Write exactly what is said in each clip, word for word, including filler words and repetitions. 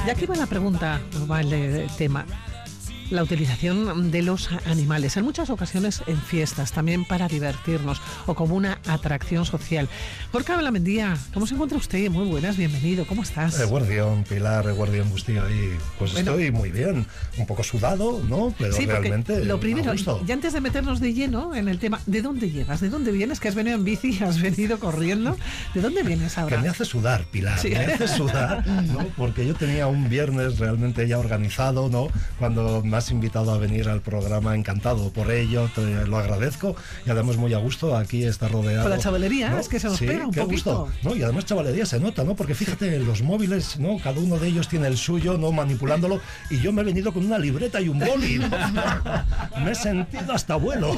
Y aquí va la pregunta, va el tema. La utilización de los animales, en muchas ocasiones en fiestas, también para divertirnos o como una atracción social. Gorka Belamendía, ¿cómo se encuentra usted? Muy buenas, bienvenido, ¿cómo estás? Eguardión, Pilar, Eguardión Bustillo ahí. Pues bueno, estoy muy bien, un poco sudado, ¿no? Pero sí, realmente lo primero, y antes de meternos de lleno en el tema, ¿de dónde llegas? ¿De dónde vienes? Que has venido en bici, has venido corriendo. ¿De dónde vienes ahora? Que me hace sudar, Pilar, sí. me hace sudar, ¿no? Porque yo tenía un viernes realmente ya organizado, ¿no? Cuando me has invitado a venir al programa, encantado por ello, te lo agradezco, y además muy a gusto, aquí está rodeado. Con la chavalería, ¿no? Es que se nos sí, pega un qué poquito. Gusto, ¿no? Y además chavalería se nota, ¿no? Porque fíjate, los móviles, ¿no? Cada uno de ellos tiene el suyo, ¿no? Manipulándolo, y yo me he venido con una libreta y un boli, ¿no? Me he sentido hasta abuelo.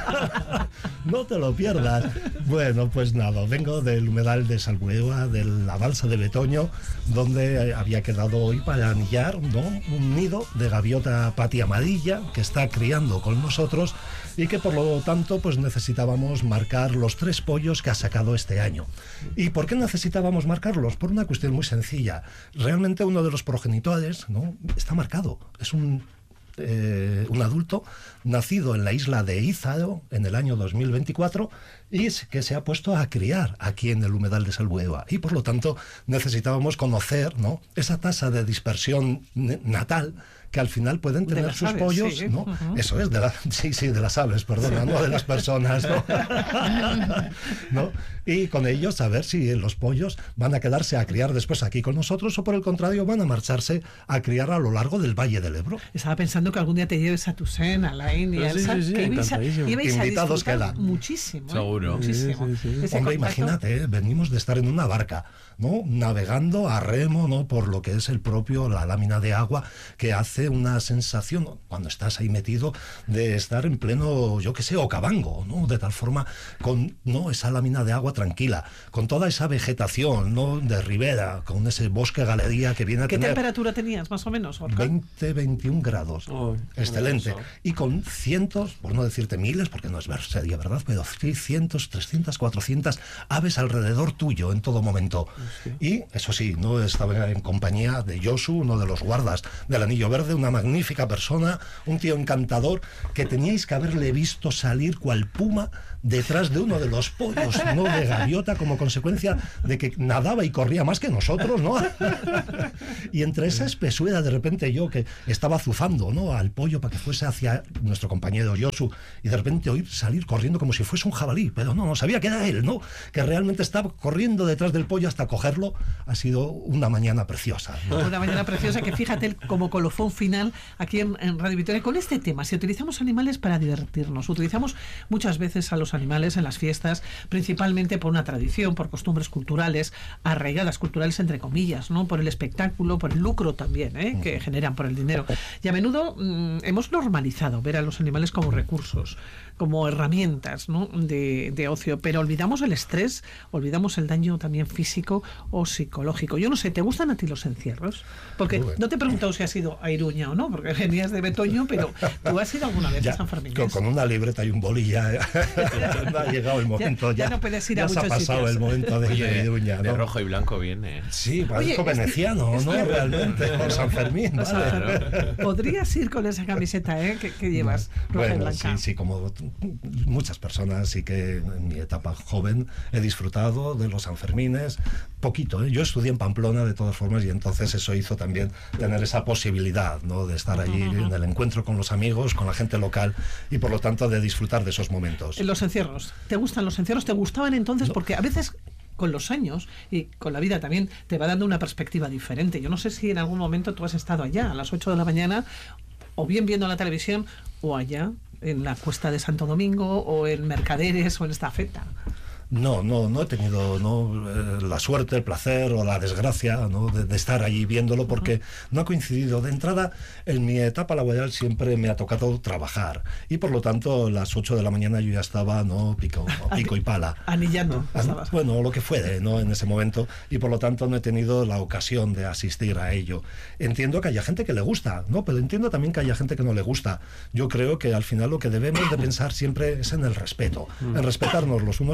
No te lo pierdas. Bueno, pues nada, vengo del humedal de Salbueva, de la balsa de Betoño, donde había quedado hoy para anillar, ¿no? Un nido de gaviota patia amarilla que está criando con nosotros y que por lo tanto pues necesitábamos marcar los tres pollos que ha sacado este año. ¿Y por qué necesitábamos marcarlos? Por una cuestión muy sencilla. Realmente uno de los progenitores, ¿no? está marcado. Es un Eh, un adulto nacido en la isla de Ízaro en el año dos mil veinticuatro y que se ha puesto a criar aquí en el humedal de Salbueva, y por lo tanto necesitábamos conocer, ¿no? esa tasa de dispersión natal que al final pueden tener sus aves, pollos, sí, ¿no? Uh-huh. Eso es, de la, sí, sí, de las aves, perdona, no de las personas, ¿no? ¿no? Y con ellos saber si los pollos van a quedarse a criar después aquí con nosotros o por el contrario van a marcharse a criar a lo largo del Valle del Ebro. Estaba pensando que algún día te lleves a Tusen, a Alain y a Elsa, sí, sí, sí, que ibais a, ibais invitados a quedan. Muchísimo. Seguro. ¿eh? Muchísimo. Sí, sí, sí. Hombre, contacto... imagínate, ¿eh? venimos de estar en una barca, ¿no? Navegando a remo, ¿no? Por lo que es el propio, la lámina de agua, que hace una sensación, cuando estás ahí metido, de estar en pleno, yo qué sé, Okavango, ¿no? De tal forma, con ¿no? esa lámina de agua tranquila, con toda esa vegetación, ¿no? De ribera, con ese bosque galería que viene a ¿Qué tener... ¿Qué temperatura tenías, más o menos, Gorka? veinte, veintiún grados. Oh, excelente. Y con cientos, por no decirte miles, porque no es sería verdad, pero sí, cientos, trescientas, cuatrocientas aves alrededor tuyo en todo momento. Sí. Y, eso sí, no estaba en compañía de Josu, uno de los guardas del Anillo Verde, una magnífica persona, un tío encantador, que teníais que haberle visto salir cual puma detrás de uno de los pollos, ¿no? De gaviota, como consecuencia de que nadaba y corría más que nosotros, ¿no? Y entre esa espesura, de repente yo, que estaba azuzando, ¿no? al pollo para que fuese hacia nuestro compañero Josu, y de repente oír salir corriendo como si fuese un jabalí, pero no, no sabía que era él, ¿no? Que realmente estaba corriendo detrás del pollo hasta cogerlo. Ha sido una mañana preciosa, ¿no? Una mañana preciosa que, fíjate, como colofón final aquí en, en Radio Vitoria, con este tema. Si utilizamos animales para divertirnos, utilizamos muchas veces a los animales en las fiestas, principalmente por una tradición, por costumbres culturales, arraigadas, culturales entre comillas, ¿no? Por el espectáculo, por el lucro también, ¿eh? que generan, por el dinero. Y a menudo mmm, hemos normalizado ver a los animales como recursos, como herramientas, ¿no? de, de ocio, pero olvidamos el estrés, olvidamos el daño también físico o psicológico. Yo no sé, ¿te gustan a ti los encierros? Porque bueno, no te he preguntado si has ido a Iruña o no, porque venías de Betoño, pero ¿tú has ido alguna vez ya, a San Fermín? Con, con una libreta y un boli ya, no ha llegado el momento. Ya, ya, ya no puedes ir a ya muchos se ha pasado sitios. el momento de, Oye, de Iruña, ¿no? De rojo y blanco viene. Sí, parezco Oye, veneciano, es, ¿no? es Realmente, con San Fermín, ¿vale? Claro. Podrías ir con esa camiseta, ¿eh? que, que llevas, roja bueno, y blanca. Sí, sí, como muchas personas, sí que en mi etapa joven he disfrutado de los Sanfermines, poquito, ¿eh? Yo estudié en Pamplona de todas formas y entonces eso hizo también tener esa posibilidad, ¿no? De estar allí uh-huh. en el encuentro con los amigos, con la gente local y por lo tanto de disfrutar de esos momentos. En los encierros, ¿te gustan los encierros? ¿Te gustaban entonces? No. Porque a veces con los años y con la vida también te va dando una perspectiva diferente. Yo no sé si en algún momento tú has estado allá a las ocho de la mañana o bien viendo la televisión o allá en la Cuesta de Santo Domingo o en Mercaderes o en Estafeta. No, no, no he tenido no eh, la suerte, el placer o la desgracia, ¿no? de, de estar allí viéndolo porque uh-huh. no ha coincidido. De entrada, en mi etapa laboral siempre me ha tocado trabajar y por lo tanto a las ocho de la mañana yo ya estaba no pico, pico y pala. Anillando. An, bueno, lo que fuere, ¿no? En ese momento y por lo tanto no he tenido la ocasión de asistir a ello. Entiendo que haya gente que le gusta, ¿no? Pero entiendo también que haya gente que no le gusta. Yo creo que al final lo que debemos de pensar siempre es en el respeto, uh-huh. en respetarnos los unos a los otros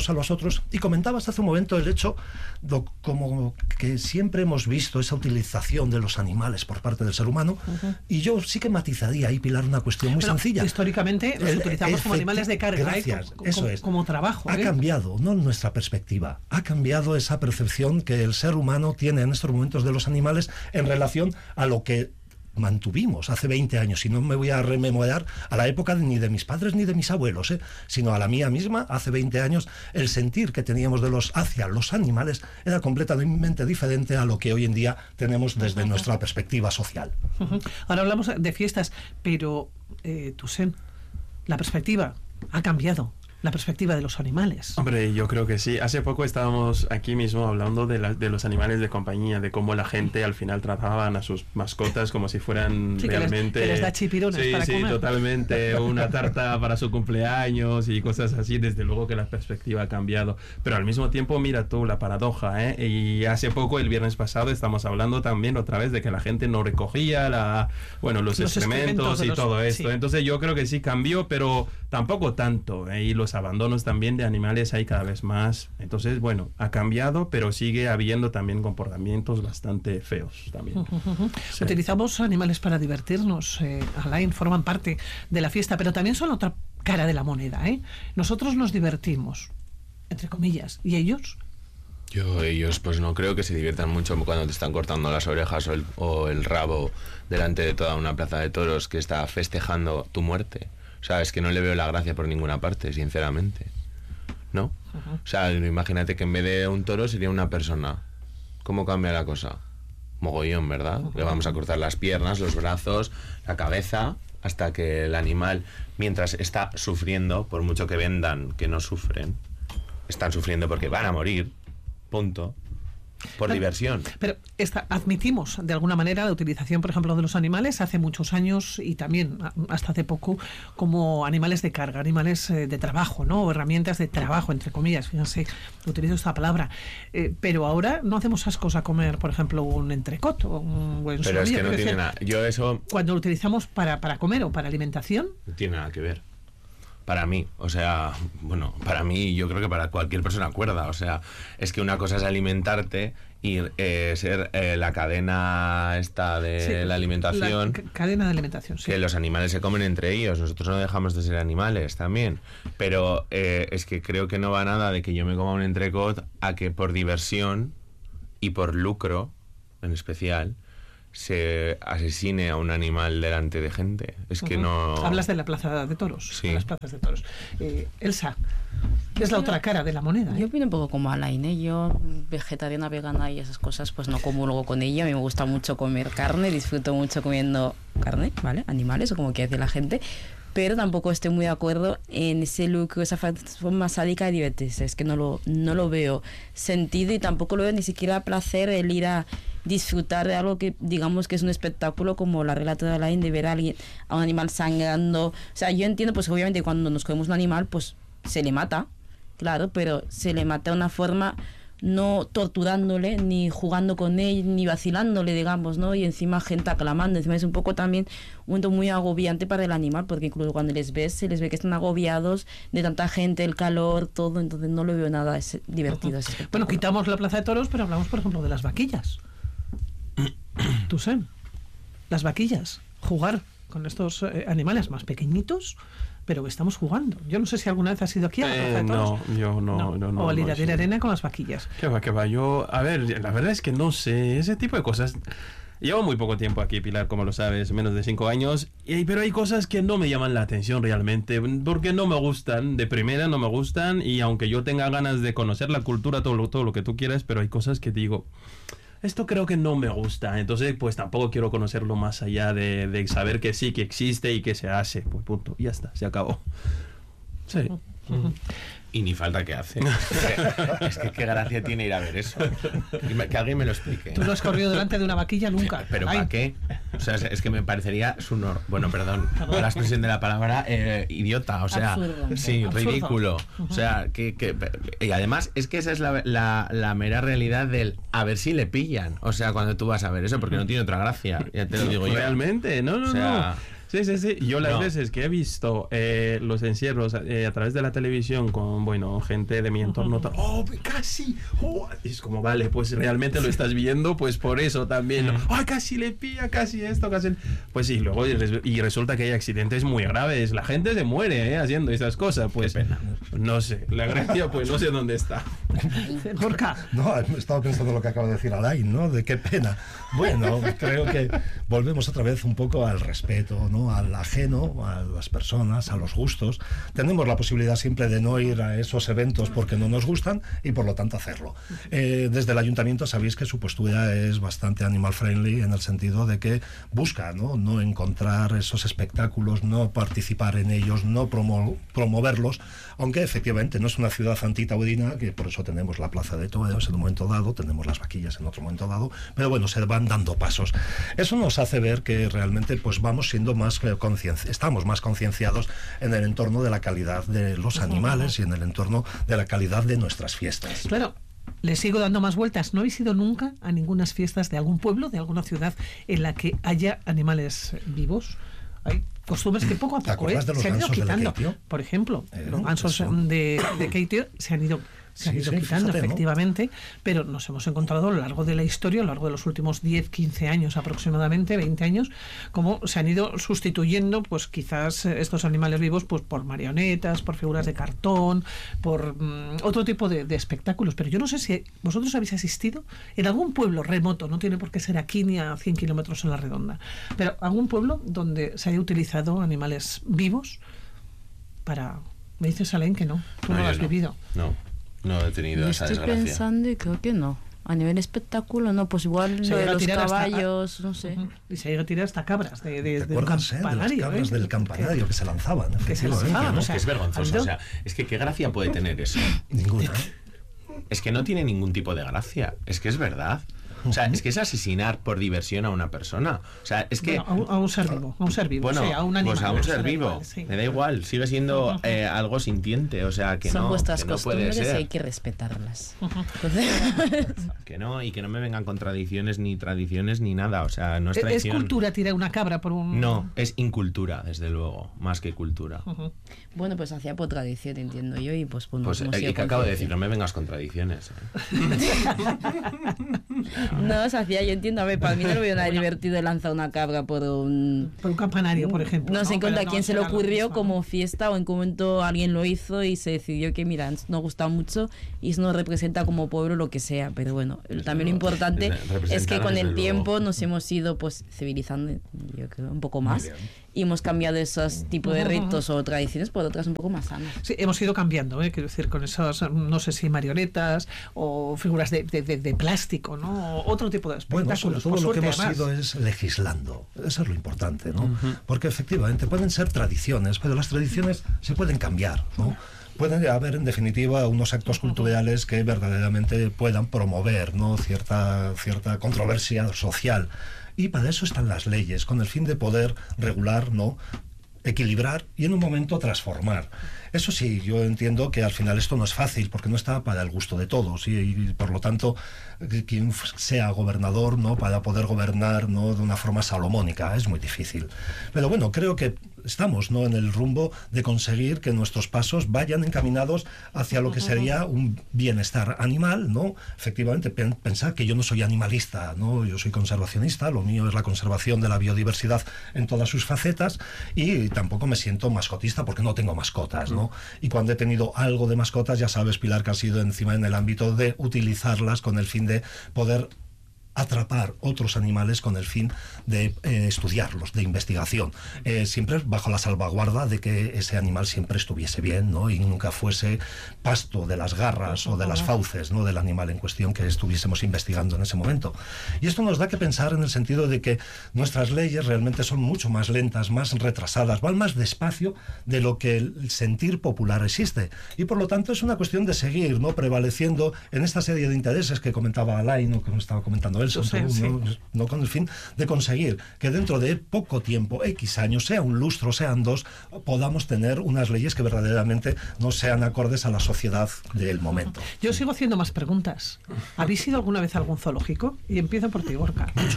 nosotros. Y comentabas hace un momento el hecho de como que siempre hemos visto esa utilización de los animales por parte del ser humano, uh-huh. y yo sí que matizaría ahí, Pilar, una cuestión muy bueno, sencilla. Históricamente los el, utilizamos como animales de carga, gracias, ¿eh? como, eso como, es. como trabajo. Ha ¿eh? cambiado, no nuestra perspectiva, ha cambiado esa percepción que el ser humano tiene en estos momentos de los animales en relación a lo que mantuvimos hace veinte años, y no me voy a rememorar a la época de, ni de mis padres ni de mis abuelos, ¿eh? sino a la mía misma. Hace veinte años el sentir que teníamos de los hacia los animales era completamente diferente a lo que hoy en día tenemos desde uh-huh. nuestra perspectiva social. Uh-huh. Ahora hablamos de fiestas, pero eh, Toussaint, la perspectiva ha cambiado. La perspectiva de los animales. Hombre, yo creo que sí. Hace poco estábamos aquí mismo hablando de, la, de los animales de compañía, de cómo la gente al final trataban a sus mascotas como si fueran sí, realmente... Que les, que les da chipirones sí, para sí, comer. Sí, totalmente. Una tarta para su cumpleaños y cosas así. Desde luego que la perspectiva ha cambiado. Pero al mismo tiempo, mira tú la paradoja, ¿eh? Y hace poco, el viernes pasado, estamos hablando también otra vez de que la gente no recogía la, bueno, los, los excrementos y los, todo esto. Sí. Entonces yo creo que sí cambió, pero tampoco tanto, ¿eh? Y los abandonos también de animales hay cada vez más. Entonces, bueno, ha cambiado, pero sigue habiendo también comportamientos bastante feos también. Uh, uh, uh. Sí. Utilizamos animales para divertirnos, eh, Alain, forman parte de la fiesta, pero también son otra cara de la moneda, ¿eh? Nosotros nos divertimos, entre comillas, ¿y ellos? Yo, ellos, pues no creo que se diviertan mucho cuando te están cortando las orejas o el, o el rabo delante de toda una plaza de toros que está festejando tu muerte. O sea, es que no le veo la gracia por ninguna parte, sinceramente. ¿No? Uh-huh. O sea, imagínate que en vez de un toro sería una persona. ¿Cómo cambia la cosa? Mogollón, ¿verdad? Uh-huh. Le vamos a cortar las piernas, los brazos, la cabeza, hasta que el animal, mientras está sufriendo, por mucho que vendan que no sufren, están sufriendo porque van a morir, punto. Por pero, diversión. Pero esta, admitimos de alguna manera la utilización, por ejemplo, de los animales hace muchos años y también hasta hace poco como animales de carga, animales eh, de trabajo, ¿no? O herramientas de trabajo, entre comillas, fíjense, utilizo esta palabra. Eh, pero ahora no hacemos ascos a comer, por ejemplo, un entrecot o un buen Pero solía, es que no tiene decir, nada. Yo eso... Cuando lo utilizamos para, para comer o para alimentación... No tiene nada que ver. Para mí, o sea, bueno, para mí, yo creo que para cualquier persona cuerda, o sea, es que una cosa es alimentarte y eh, ser eh, la cadena esta de sí, la alimentación. La cadena de alimentación, sí. Que los animales se comen entre ellos, nosotros no dejamos de ser animales también, pero eh, es que creo que no va nada de que yo me coma un entrecot a que por diversión y por lucro, en especial, se asesine a un animal delante de gente. Es uh-huh. que no... Hablas de la plaza de toros. Sí. De las plazas de toros. Eh, Elsa, es la otra cara de la moneda, ¿eh? Yo opino un poco como Alain, ¿eh? Yo, vegetariana, vegana y esas cosas, pues no comulgo con ella. A mí me gusta mucho comer carne, disfruto mucho comiendo carne, ¿vale? Animales, o como quiera decir la gente. Pero tampoco estoy muy de acuerdo en ese look, esa forma sádica de divertirse. Es que no lo, no lo veo sentido y tampoco lo veo ni siquiera placer el ir a disfrutar de algo que digamos que es un espectáculo como la relata de Alain, de ver a alguien, a un animal sangrando. O sea, yo entiendo pues obviamente cuando nos comemos un animal pues se le mata, claro, pero se le mata de una forma no torturándole, ni jugando con él, ni vacilándole, digamos, ¿no? Y encima gente aclamando, encima es un poco también un momento muy agobiante para el animal, porque incluso cuando les ves, se les ve que están agobiados de tanta gente, el calor, todo, entonces no lo veo nada ese, divertido. Uh-huh. Ese bueno, quitamos la plaza de toros, pero hablamos, por ejemplo, de las vaquillas. Toussaint, las vaquillas, jugar con estos eh, animales más pequeñitos, pero que estamos jugando. Yo no sé si alguna vez has ido aquí a la plaza de toros. No, yo no. no, no, no o al ir no, a la arena con las vaquillas. ¿Qué va, qué va? Yo, a ver, la verdad es que no sé, ese tipo de cosas... Llevo muy poco tiempo aquí, Pilar, como lo sabes, menos de cinco años, y, pero hay cosas que no me llaman la atención realmente, porque no me gustan, de primera no me gustan, y aunque yo tenga ganas de conocer la cultura, todo lo, todo lo que tú quieras, pero hay cosas que digo... Esto creo que no me gusta, entonces pues tampoco quiero conocerlo más allá de, de saber que sí, que existe y que se hace, pues punto, ya está, se acabó. Sí. Uh-huh. Y ni falta que hace. Es que qué gracia tiene ir a ver eso. Que alguien me lo explique. Tú no has corrido delante de una vaquilla nunca. ¿Pero para qué? O sea, es que me parecería sonor. Bueno, perdón, perdón. La expresión de la palabra eh, idiota. O sea, absurdo. Sí, Absurdo. Ridículo. Uh-huh. O sea, que, que... Y además es que esa es la, la, la mera realidad del a ver si le pillan. O sea, cuando tú vas a ver eso, porque no tiene otra gracia. Ya te lo digo yo. Realmente, no, no, o sea, no. Sí, sí, sí. Yo las No. veces que he visto eh, los encierros eh, a través de la televisión con, bueno, gente de mi entorno, tal, oh, casi, oh, es como, vale, pues realmente lo estás viendo, pues por eso también, ¿no? Ay, casi le pilla, casi esto, casi... Pues sí, luego y, res- y resulta que hay accidentes muy graves, la gente se muere eh, haciendo esas cosas, pues no sé, la gracia pues no sé dónde está. Gorka. No, estaba pensando lo que acaba de decir Alain, ¿no? De qué pena. Bueno, creo que volvemos otra vez un poco al respeto, ¿no? Al ajeno, a las personas, a los gustos. Tenemos la posibilidad siempre de no ir a esos eventos porque no nos gustan y por lo tanto hacerlo. Eh, desde el ayuntamiento sabéis que su postura es bastante animal friendly en el sentido de que busca, ¿no? No encontrar esos espectáculos, no participar en ellos, no promo- promoverlos, aunque efectivamente no es una ciudad antitaurina, que por eso tenemos la plaza de toros en un momento dado, tenemos las vaquillas en otro momento dado, pero bueno, se van dando pasos. Eso nos hace ver que realmente pues vamos siendo más eh, conciencia, estamos más concienciados en el entorno de la calidad de los animales y en el entorno de la calidad de nuestras fiestas. Claro, le sigo dando más vueltas. ¿No habéis ido nunca a ninguna fiestas de algún pueblo, de alguna ciudad en la que haya animales vivos? Hay costumbres que poco a ¿Te poco ¿eh? acuerdas de los se han ido gansos del quitando. Keitio? Por ejemplo, Eh, los gansos eso. de, de Keitio se han ido se han Sí, ido sí, quitando, fíjate, ¿no? efectivamente, pero nos hemos encontrado a lo largo de la historia, a lo largo de los últimos diez, quince años aproximadamente, veinte años, cómo se han ido sustituyendo, pues quizás eh, estos animales vivos, pues por marionetas, por figuras de cartón, por mm, otro tipo de, de espectáculos. Pero yo no sé si vosotros habéis asistido en algún pueblo remoto, no tiene por qué ser aquí ni a cien kilómetros en la redonda, pero algún pueblo donde se haya utilizado animales vivos para... Me dices, Alain, que no, tú no, No, lo yo has no. vivido. No, no he tenido Yo esa estoy desgracia. pensando y creo que no. A nivel espectáculo, no, pues igual Se lo de llega a los tirar hasta- caballos, no sé. Ujú. Y se llega a tirar hasta cabras de, de, ¿Te de un acuerdas eh, de las campanario. cabras ¿eh? del campanario que se lanzaban? Que se efectivamente, lanzaban, ¿no? o sea, Que es vergonzoso, ha habido- o sea, es que qué gracia puede tener eso. Ninguna. Es que no tiene ningún tipo de gracia, es que es verdad. O sea, es que es asesinar por diversión a una persona. O sea, es que... Bueno, a, un, a un ser vivo, a un ser vivo, Bueno, sí, a un animal. pues a un eso ser da vivo, igual, sí. me da igual, sigue siendo eh, algo sintiente, o sea, que Son no, vuestras que no puede costumbres y ser. hay que respetarlas. Ujú. Entonces, Que no, y que no me vengan con tradiciones ni tradiciones ni nada, o sea, no es ¿Es tradición. cultura tirar una cabra por un...? No, es incultura, desde luego, más que cultura. Ujú. bueno, pues hacía por tradición, entiendo yo, y pues, pues, Pues hemos eh, sido y que acabo de conciencia. decir, no me vengas con tradiciones. ¿eh? No, se hacía, yo entiendo, a ver, para mí no lo veo nada divertido lanzar una cabra por un... Por un campanario, por ejemplo. No sé en Pero cuenta a quién se le será lo ocurrió mismo, como ¿no? fiesta o en qué momento alguien lo hizo y se decidió que, mira, nos gusta mucho y eso nos representa como pueblo lo que sea. Pero bueno, también lo importante Desde- es que con representar, el desde tiempo luego. nos hemos ido pues civilizando, yo creo, un poco más y hemos cambiado esos tipos de ritos o tradiciones por otras un poco más sanas. Sí, hemos ido cambiando, ¿eh? Quiero decir, con esas, no sé si marionetas o figuras de, de, de- de plástico, ¿no? O otro tipo de Bueno, sobre espectáculos. todo por lo que suerte, hemos además. ido es legislando. Eso es lo importante, ¿no? Porque efectivamente pueden ser tradiciones, pero las tradiciones se pueden cambiar, ¿no? Pueden haber, en definitiva, unos actos culturales que verdaderamente puedan promover, ¿no? cierta, cierta controversia social. Y para eso están las leyes, con el fin de poder regular, ¿no? equilibrar y en un momento transformar. Eso sí, yo entiendo que al final esto no es fácil porque no está para el gusto de todos y, y por lo tanto quien sea gobernador, ¿no? para poder gobernar, ¿no? de una forma salomónica es muy difícil. Pero bueno, creo que estamos, ¿no? en el rumbo de conseguir que nuestros pasos vayan encaminados hacia lo que sería un bienestar animal, ¿no? Efectivamente, pen- pensar que yo no soy animalista, ¿no? Yo soy conservacionista, lo mío es la conservación de la biodiversidad en todas sus facetas y tampoco me siento mascotista porque no tengo mascotas, ¿no? Y cuando he tenido algo de mascotas, ya sabes, Pilar, que ha sido encima en el ámbito de utilizarlas con el fin de poder atrapar otros animales con el fin de eh, estudiarlos, de investigación, eh, siempre bajo la salvaguarda de que ese animal siempre estuviese bien, ¿no? y nunca fuese pasto de las garras o de las fauces, ¿no? del animal en cuestión que estuviésemos investigando en ese momento. Y esto nos da que pensar en el sentido de que nuestras leyes realmente son mucho más lentas, más retrasadas, van más despacio de lo que el sentir popular existe. Y por lo tanto es una cuestión de seguir, ¿no? prevaleciendo en esta serie de intereses que comentaba Alain, o que nos estaba comentando Elson, sé, ¿no? sí. no con el fin de conseguir que dentro de poco tiempo, X años, sea un lustro, sean dos, podamos tener unas leyes que verdaderamente no sean acordes a la sociedad del momento. Yo sigo haciendo más preguntas. ¿Habéis ido alguna vez a algún zoológico? Y empiezo por ti, Gorka. Muchos.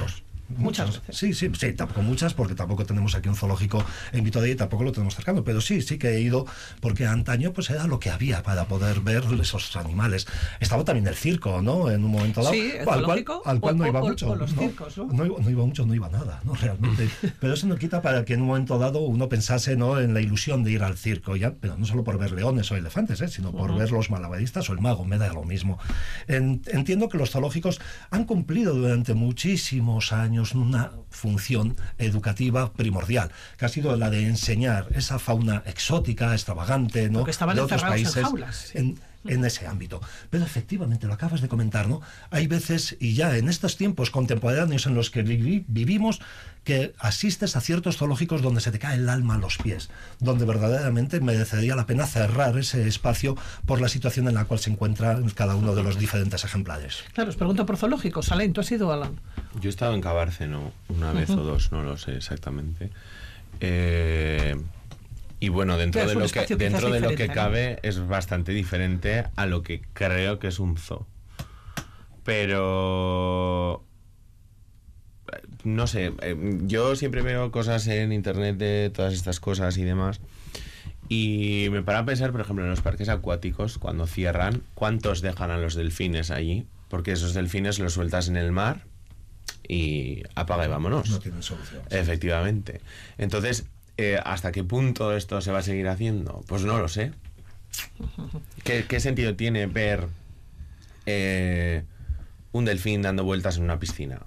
Muchas veces. Sí, sí, sí, tampoco muchas, porque tampoco tenemos aquí un zoológico en Vitoria y tampoco lo tenemos cercano, pero sí, sí que he ido, porque antaño pues era lo que había para poder ver esos animales. Estaba también el circo, ¿no? En un momento dado. Sí, el al cual, zoológico al cual o, no iba o, mucho. o los ¿no? circos, ¿no? No, iba, no iba mucho, no iba nada, ¿no? Realmente. Pero eso no quita para que en un momento dado uno pensase, ¿no?, en la ilusión de ir al circo, ya, pero no solo por ver leones o elefantes, ¿eh?, sino por uh-huh. ver los malabaristas o el mago, me da lo mismo. En, entiendo que los zoológicos han cumplido durante muchísimos años una función educativa primordial, que ha sido la de enseñar esa fauna exótica, extravagante, ¿no?, porque estaban de otros países en jaulas, sí. en, en ese ámbito. Pero efectivamente, lo acabas de comentar, ¿no? Hay veces, y ya en estos tiempos contemporáneos en los que vivi, vivimos, que asistes a ciertos zoológicos donde se te cae el alma a los pies, donde verdaderamente merecería la pena cerrar ese espacio por la situación en la cual se encuentra cada uno de los diferentes ejemplares. Claro, os pregunto por zoológicos. Alain, ¿tú has ido, Alan? Yo he estado en Cabárceno una vez uh-huh. o dos, no lo sé exactamente. Eh, y bueno, dentro de lo que dentro de lo que cabe, ¿no?, es bastante diferente a lo que creo que es un zoo. Pero no sé, eh, yo siempre veo cosas en internet de todas estas cosas y demás, y me para a pensar, por ejemplo, en los parques acuáticos, cuando cierran, ¿cuántos dejan a los delfines allí? Porque esos delfines los sueltas en el mar y apaga y vámonos. No tienen solución. Efectivamente. Entonces, eh, ¿hasta qué punto esto se va a seguir haciendo? Pues no lo sé. ¿Qué, qué sentido tiene ver eh, un delfín dando vueltas en una piscina?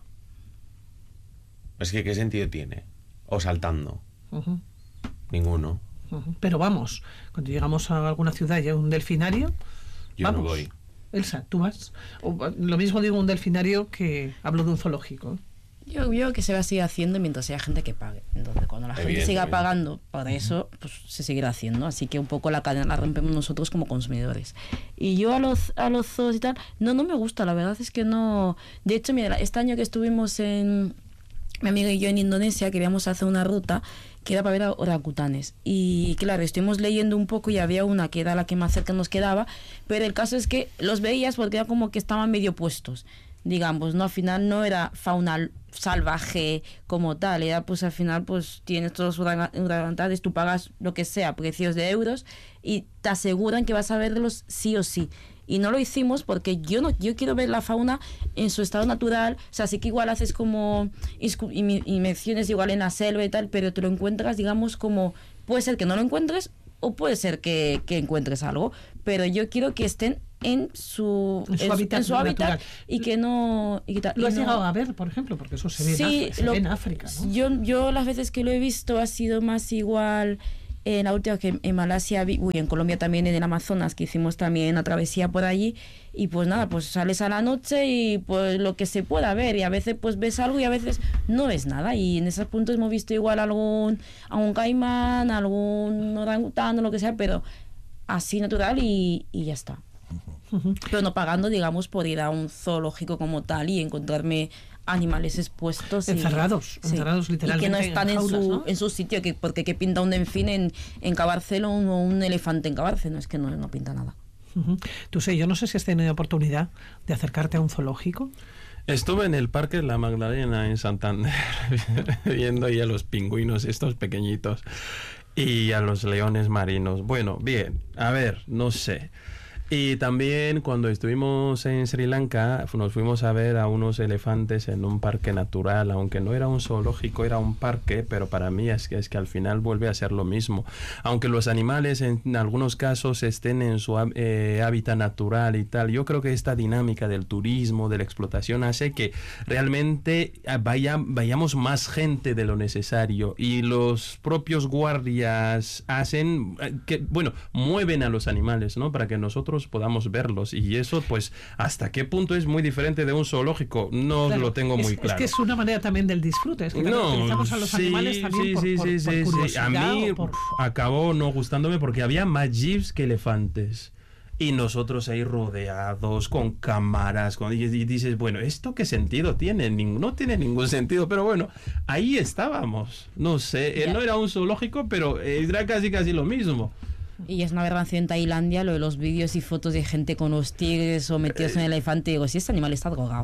Es que, ¿qué sentido tiene? O saltando. Uh-huh. Ninguno. Uh-huh. Pero vamos, cuando llegamos a alguna ciudad y hay un delfinario, yo vamos. no voy. Elsa, ¿tú vas? O, lo mismo digo un delfinario que hablo de un zoológico. Yo veo que se va a seguir haciendo mientras haya gente que pague. Entonces, cuando la gente siga pagando para eso, pues se seguirá haciendo. Así que un poco la cadena la rompemos nosotros como consumidores. Y yo a los, a los zoos y tal, no, no me gusta. La verdad es que no. De hecho, mira, este año que estuvimos en... mi amiga y yo en Indonesia queríamos hacer una ruta que era para ver a orangutanes. Y claro, estuvimos leyendo un poco y había una que era la que más cerca nos quedaba, pero el caso es que los veías porque era como que estaban medio puestos, digamos, ¿no? Al final no era fauna salvaje como tal, era pues al final pues tienes todos los orangutanes, tú pagas lo que sea, precios de euros, y te aseguran que vas a verlos sí o sí. Y no lo hicimos porque yo no yo quiero ver la fauna en su estado natural. O sea, sí que igual haces como inmersiones igual en la selva y tal, pero te lo encuentras, digamos, como... Puede ser que no lo encuentres o puede ser que, que encuentres algo, pero yo quiero que estén en su, en su en, hábitat, en su hábitat y que no... Y que tal, ¿Lo has no, llegado a ver, por ejemplo? Porque eso se ve, sí, en, África, se lo, ve en África, ¿no? Yo, yo las veces que lo he visto ha sido más igual... En la última que en Malasia, uy, en Colombia también, en el Amazonas, que hicimos también una travesía por allí, y pues nada, pues sales a la noche y pues lo que se pueda ver, y a veces pues ves algo y a veces no ves nada, y en esos puntos hemos visto igual algún, algún caimán, algún orangután o lo que sea, pero así natural y, y ya está. Uh-huh. Pero no pagando, digamos, por ir a un zoológico como tal y encontrarme animales expuestos encerrados, y, encerrados sí, literalmente y que no están en, jaulas, su, ¿no? en su sitio, que porque qué pinta un delfín en, en Cabárceno o un elefante en Cabárceno, es que no, no pinta nada. Uh-huh. Tú sé, yo no sé si has tenido oportunidad de acercarte a un zoológico. Estuve en el Parque La Magdalena en Santander viendo ahí a los pingüinos estos pequeñitos y a los leones marinos. Bueno, bien, a ver, no sé. Y también cuando estuvimos en Sri Lanka nos fuimos a ver a unos elefantes en un parque natural, aunque no era un zoológico, era un parque, pero para mí es que, es que al final vuelve a ser lo mismo. Aunque los animales en algunos casos estén en su eh, hábitat natural y tal, yo creo que esta dinámica del turismo, de la explotación, hace que realmente vaya, vayamos más gente de lo necesario, y los propios guardias hacen que, bueno, mueven a los animales, ¿no? Para que nosotros podamos verlos, y eso pues hasta qué punto es muy diferente de un zoológico no claro, lo tengo muy es, claro. Es que es una manera también del disfrute, es que no, utilizamos a los sí, animales también sí, por, sí, por, sí, por sí, curiosidad. A mí por... acabó no gustándome porque había más jeeps que elefantes. Y nosotros ahí rodeados con cámaras, con, y, y dices, bueno, ¿esto qué sentido tiene? No tiene ningún sentido, pero bueno, ahí estábamos. No sé, yeah. no era un zoológico, pero era casi casi lo mismo. Y es una aberración en Tailandia lo de los vídeos y fotos de gente con los tigres o metidos en el elefante. Digo, si este animal está drogado.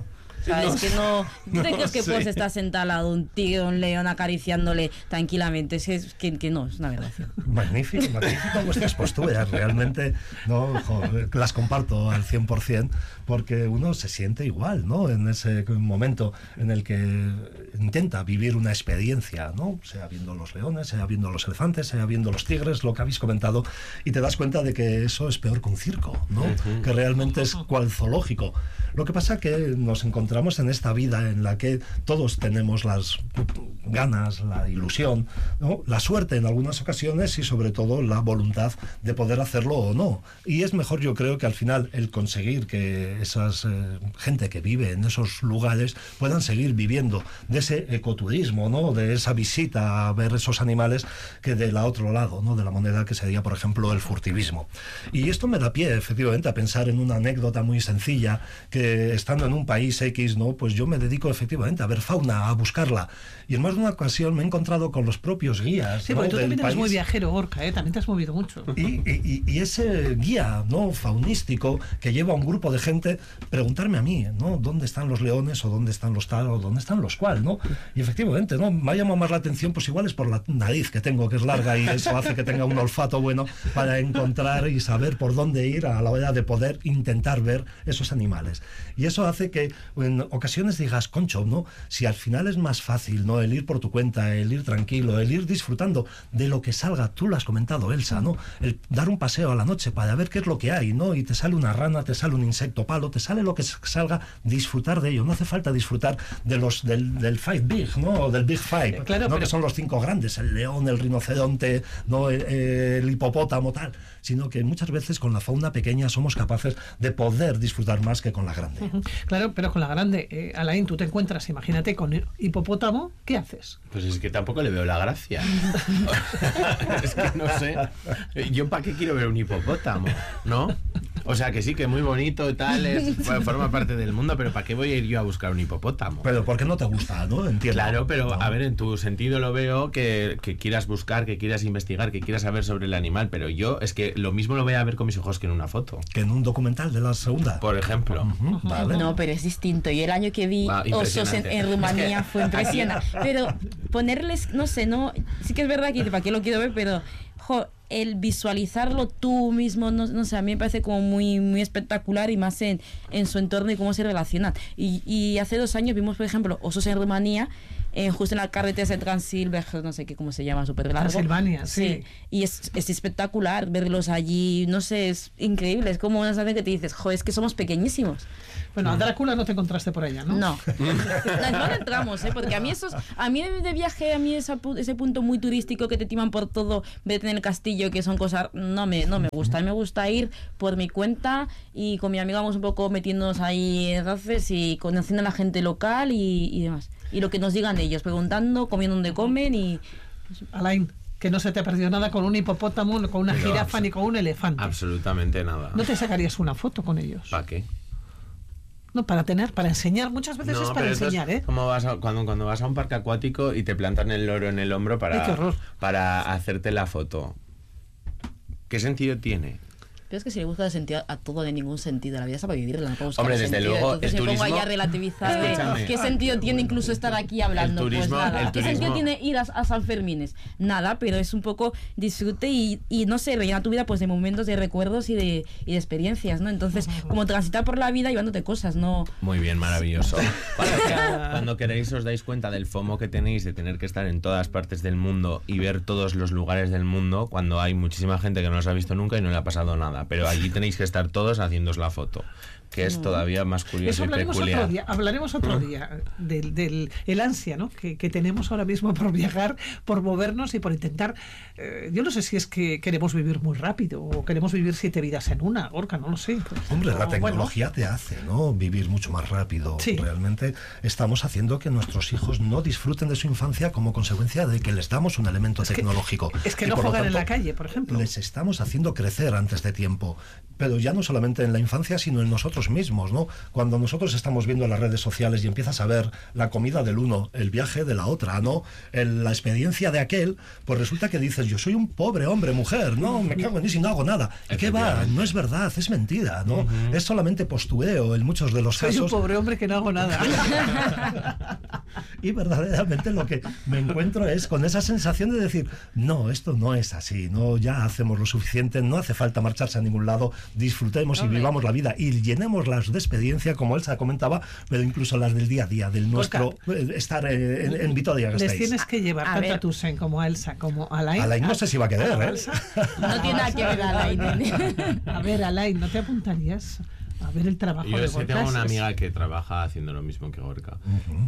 O sea, No es que sé. no... ¿Tú te No crees que sé. puedes estar sentado al lado de un tigre, un león, acariciándole tranquilamente? Es que, es que, que no, es una aberración. Magnífico, magnífico vuestras posturas. Realmente no, joder, las comparto al cien por ciento porque uno se siente igual, ¿no? En ese momento en el que intenta vivir una experiencia, ¿no? Sea viendo los leones, sea viendo los elefantes, sea viendo los tigres, lo que habéis comentado, y te das cuenta de que eso es peor que un circo, ¿no? Uh-huh. Que realmente es cual zoológico. Lo que pasa que nos encontramos en esta vida en la que todos tenemos las ganas, la ilusión, ¿no? La suerte en algunas ocasiones y sobre todo la voluntad de poder hacerlo o no. Y es mejor, yo creo, que al final el conseguir que esas eh, gente que vive en esos lugares puedan seguir viviendo de ese ecoturismo, ¿no? De esa visita a ver esos animales, que de la otro lado, ¿no? De la moneda, que sería, por ejemplo, el furtivismo. Y esto me da pie, efectivamente, a pensar en una anécdota muy sencilla, que estando en un país X, ¿no? Pues yo me dedico efectivamente a ver fauna, a buscarla. Y en más de una ocasión me he encontrado con los propios guías. Sí, ¿no? porque tú del también país. eres muy viajero, Gorka, ¿eh? También te has movido mucho. Y, y, y ese guía, ¿no? Faunístico que lleva a un grupo de gente preguntarme a mí, ¿no? ¿Dónde están los leones o dónde están los tal o dónde están los cual, ¿no? Y efectivamente, ¿no? Me ha llamado más la atención, pues igual es por la nariz que tengo, que es larga, y eso hace que tenga un olfato bueno para encontrar y saber por dónde ir a la hora de poder intentar ver esos animales. Y eso hace que en ocasiones digas, concho, ¿no? Si al final es más fácil, ¿no? El ir por tu cuenta, el ir tranquilo, el ir disfrutando de lo que salga. Tú lo has comentado, Elsa, ¿no? El dar un paseo a la noche para ver qué es lo que hay, ¿no? Y te sale una rana, te sale un insecto palo, te sale lo que salga, disfrutar de ello. No hace falta disfrutar de los del, del Five Big, ¿no? O del Big Five, claro, ¿no? pero... Que son los cinco grandes, el león, el rinoceronte, ¿no? El, el hipopótamo, tal. Sino que muchas veces con la fauna pequeña somos capaces de poder disfrutar más que con la grande. Uh-huh. Claro, pero con la grande, eh, Alain, tú te encuentras, imagínate, con el hipopótamo, ¿qué haces? Pues es que tampoco le veo la gracia. Es que no sé. ¿Yo para qué quiero ver un hipopótamo? ¿No? O sea, que sí, que muy bonito y tal, es, bueno, forma parte del mundo, pero ¿para qué voy a ir yo a buscar un hipopótamo? Pero porque no te gusta, ¿no? Entiendo. Claro, pero no. A ver, en tu sentido lo veo que, que quieras buscar, que quieras investigar, que quieras saber sobre el animal, pero yo es que lo mismo lo voy a ver con mis ojos que en una foto. Que en un documental de la segunda. Por ejemplo. Uh-huh, vale. No, pero es distinto. Y el año que vi Ah, osos en, en Rumanía fue impresionante. Pero ponerles, no sé, no, sí que es verdad que para qué lo quiero ver, pero jo, el visualizarlo tú mismo, no, no sé, a mí me parece como muy, muy espectacular, y más en, en su entorno y cómo se relacionan. Y, y hace dos años vimos, por ejemplo, osos en Rumanía, eh, justo en la carretera de Transilvania, no sé qué, cómo se llama, súper largo. Transilvania, sí. sí. Y es, es espectacular verlos allí, no sé, es increíble. Es como una sensación que te dices, joder, es que somos pequeñísimos. Bueno, a Drácula no te encontraste por allá, ¿no? No. no, no entramos, ¿eh? Porque a mí esos, a mí de, de viaje, a mí esa, ese punto muy turístico que te timan por todo, vete en el castillo, que son cosas, no me, no me gusta. A mí me gusta ir por mi cuenta y con mi amiga vamos un poco metiéndonos ahí en races y conociendo a la gente local y, y demás. Y lo que nos digan ellos, preguntando, comiendo donde comen y... Alain, que no se te ha perdido nada con un hipopótamo, con una Pero jirafa ni con un elefante. Absolutamente nada. ¿No te sacarías una foto con ellos? ¿Para qué? No, para tener, para enseñar. Muchas veces No, es para pero enseñar, es ¿eh? como vas a, cuando, cuando vas a un parque acuático y te plantan el loro en el hombro para, Ay, qué horror. para hacerte la foto. ¿Qué sentido tiene? Pero es que si le buscas sentido a todo, de ningún sentido, la vida está para vivirla, no para buscar Hombre, desde sentido. luego, Entonces el me pongo turismo- ahí a relativizar de Escúchame. qué sentido tiene incluso estar aquí hablando. El turismo- pues nada. el ¿Qué turismo- sentido tiene ir a, a San Fermines? Nada, pero es un poco disfrute y, y no sé, rellena tu vida pues de momentos, de recuerdos y de, y de experiencias, ¿no? Entonces, como transitar por la vida llevándote cosas, ¿no? Muy bien, maravilloso. Cuando, cuando queréis os dais cuenta del FOMO que tenéis de tener que estar en todas partes del mundo y ver todos los lugares del mundo, cuando hay muchísima gente que no los ha visto nunca y no le ha pasado nada. Pero allí tenéis que estar todos haciéndoos la foto, que es todavía más Eso curioso y hablaremos peculiar. otro día, hablaremos otro día del, del el ansia, ¿no? que, que tenemos ahora mismo por viajar, por movernos y por intentar, eh, yo no sé si es que queremos vivir muy rápido o queremos vivir siete vidas en una, Gorka, no lo sé. Pues, Hombre, la o, tecnología te hace, ¿no? Vivir mucho más rápido. Sí. Realmente estamos haciendo que nuestros hijos no disfruten de su infancia como consecuencia de que les damos un elemento Es que- tecnológico. es que Y no por lo juegan en tanto, la calle, por ejemplo. Les estamos haciendo crecer antes de tiempo. Pero ya no solamente en la infancia, sino en nosotros nosotros mismos, ¿no? Cuando nosotros estamos viendo las redes sociales y empiezas a ver la comida del uno, el viaje de la otra, ¿no? El, la experiencia de aquel, pues resulta que dices, yo soy un pobre hombre, mujer, no, me cago en eso y no hago nada. ¿Y qué va? No es verdad, es mentira, ¿no? Uh-huh. Es solamente postureo en muchos de los soy casos. Soy un pobre hombre que no hago nada. Y verdaderamente lo que me encuentro es con esa sensación de decir, no, esto no es así, no, ya hacemos lo suficiente, no hace falta marcharse a ningún lado, disfrutemos y vivamos la vida y llenémoslas de experiencia, como Elsa comentaba, pero incluso las del día a día, del nuestro Oscar, estar en, en, en Vitoria-Gasteiz. Les tienes que llevar a tanto ver. a Tusen como a Elsa, como a Alain. Alain no sé si va a quedar, ¿eh? No tiene nada que ver Alain. A ver, Alain, ¿no te apuntarías a ver el trabajo yo de Gorka? Yo tengo una amiga que trabaja haciendo lo mismo que Gorka uh-huh.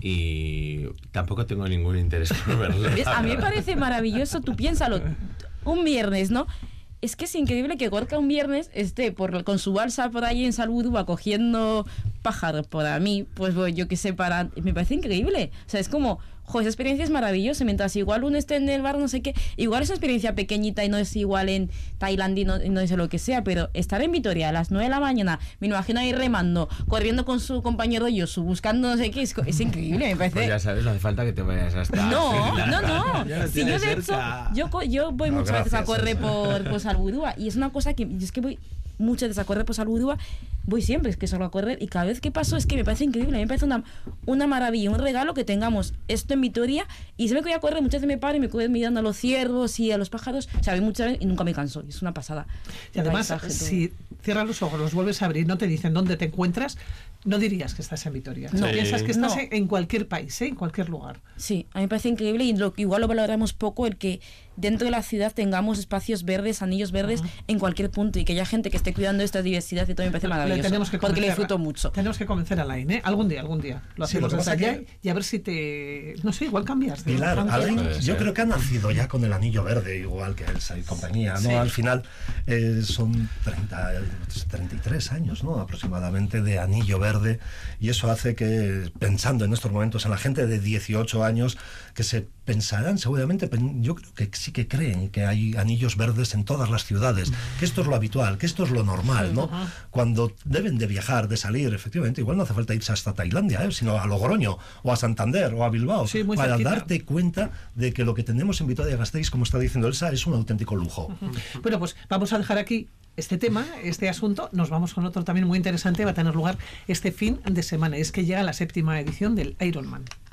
y tampoco tengo ningún interés por verlo. A mí me parece maravilloso, tú piénsalo, un viernes, ¿no? Es que es increíble que Gorka un viernes esté por, con su balsa por ahí en Salburua cogiendo pájaros. Para mí, pues bueno, yo qué sé, para... me parece increíble. O sea, es como, jo, esa experiencia es maravillosa. Mientras igual uno esté en el bar, no sé qué, igual es una experiencia pequeñita y no es igual en Tailandia y no, no sé lo que sea, pero estar en Vitoria a las nueve de la mañana, me imagino ahí remando, corriendo con su compañero Yosu, buscando no sé qué, es, es increíble, me parece. Pues ya sabes, no hace falta que te vayas hasta... No, no, no. Si yo de hecho, yo, yo voy no, muchas gracias, veces a correr por, por Salburua y es una cosa que, es que voy muchas veces a correr por Salburua, voy siempre, es que solo a correr y cada vez que paso es que me parece increíble, me parece una, una maravilla, un regalo que tengamos esto en Vitoria y siempre que voy a correr muchas veces me paro y me quedo mirando a los ciervos y a los pájaros, o sea, voy muchas veces y nunca me canso, y es una pasada. Y además, paisaje, si cierras los ojos, los vuelves a abrir, no te dicen dónde te encuentras, no dirías que estás en Vitoria, no. Sí. Piensas que estás no. en cualquier país, ¿eh? En cualquier lugar. Sí, a mí me parece increíble y lo, igual lo valoramos poco el que dentro de la ciudad tengamos espacios verdes, anillos verdes uh-huh. en cualquier punto y que haya gente que esté cuidando esta diversidad y todo me parece maravilloso. Le tenemos que porque le disfruto mucho. Tenemos que convencer a Alain, ¿eh? Algún día, algún día. Lo hacemos sí, desde allá que... y a ver si te... No sé, igual cambias. De Pilar, Alain, yo creo que ha nacido ya con el anillo verde, igual que Elsa y compañía, ¿no? Sí. Al final eh, son treinta, treinta y tres años, ¿no? Aproximadamente de anillo verde y eso hace que, pensando en estos momentos en la gente de dieciocho años, que se pensarán seguramente, yo creo que sí que creen que hay anillos verdes en todas las ciudades, que esto es lo habitual, que esto es lo normal, ¿no? Uh-huh. Cuando deben de viajar, de salir, efectivamente, igual no hace falta irse hasta Tailandia, ¿eh? Sino a Logroño, o a Santander, o a Bilbao, sí, para cerquita. Darte cuenta de que lo que tenemos en Vitoria-Gasteiz, como está diciendo Elsa, es un auténtico lujo. Uh-huh. Bueno, pues vamos a dejar aquí este tema, este asunto. Nos vamos con otro también muy interesante, va a tener lugar este fin de semana, es que llega la séptima edición del Ironman.